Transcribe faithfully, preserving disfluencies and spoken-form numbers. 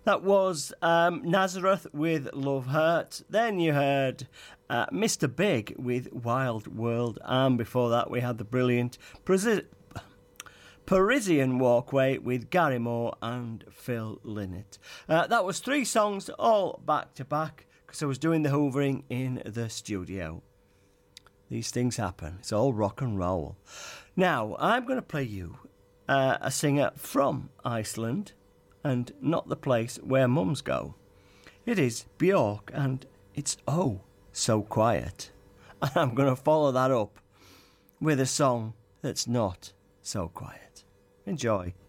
That was um, Nazareth with Love Hurt. Then you heard uh, Mister Big with Wild World. And before that, we had the brilliant Parisi- Parisian Walkway with Gary Moore and Phil Lynott. Uh, that was three songs all back to back because I was doing the hoovering in the studio. These things happen. It's all rock and roll. Now, I'm going to play you uh, a singer from Iceland, and not the place where mums go. It is Björk, and it's Oh So Quiet. And I'm going to follow that up with a song that's not so quiet. Enjoy.